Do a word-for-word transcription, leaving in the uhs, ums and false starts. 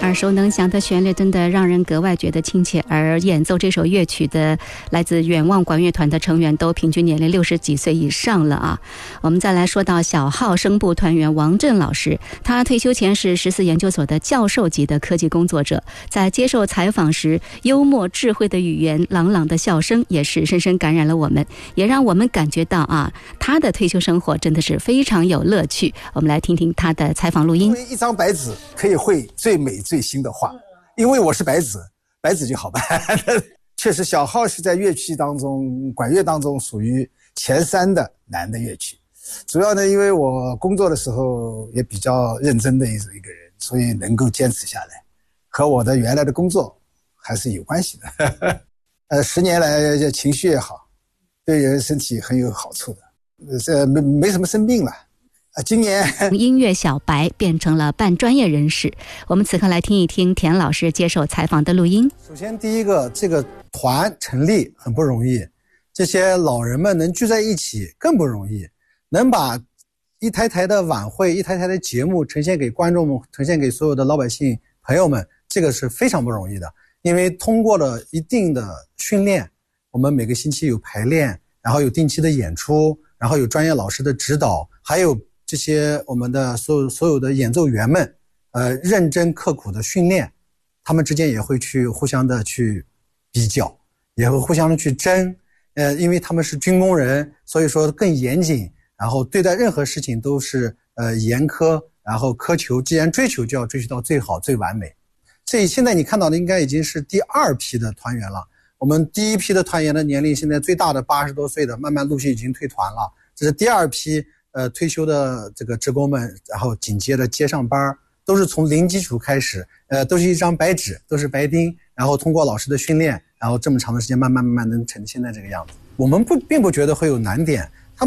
耳熟能详的旋律真的让人格外觉得亲切，而演奏这首乐曲的来自远望管乐团的成员都平均年龄六十几岁以上了啊。我们再来说到小号声部团员王震老师，他退休前是十四研究所的教授级的科技工作者，在接受采访时，幽默智慧的语言、朗朗的笑声也是深深感染了我们，也让我们感觉到啊，他的退休生活真的是非常有乐趣。我们来听听他的采访录音。 一张白纸可以绘最美最新的画，因为我是白纸，白纸就好办。确实小号是在乐器当中，管乐当中属于前三的难的乐曲。主要呢，因为我工作的时候也比较认真的一个人，所以能够坚持下来，和我的原来的工作还是有关系的。呃，十年来情绪也好，对人身体很有好处的，这没没什么生病了。今年从音乐小白变成了半专业人士，我们此刻来听一听田老师接受采访的录音。 首先第一个，这个团成立很不容易，这些老人们能聚在一起更不容易，能把一台台的晚会、一台台的节目呈现给观众们，呈现给所有的老百姓朋友们，这个是非常不容易的。因为通过了一定的训练，我们每个星期有排练，然后有定期的演出，然后有专业老师的指导，还有这些我们的所有所有的演奏员们，呃，认真刻苦的训练，他们之间也会去互相的去比较，也会互相的去争，呃，因为他们是军工人，所以说更严谨，然后对待任何事情都是呃严苛，然后苛求，既然追求就要追求到最好最完美。所以现在你看到的应该已经是第二批的团员了。我们第一批的团员的年龄现在最大的八十多岁的，慢慢陆续已经退团了。这是第二批呃退休的这个职工们，然后紧接着接上班，都是从零基础开始，呃，都是一张白纸，都是白丁，然后通过老师的训练，然后这么长的时间慢慢慢慢能成现在这个样子。我们不并不觉得会有难点，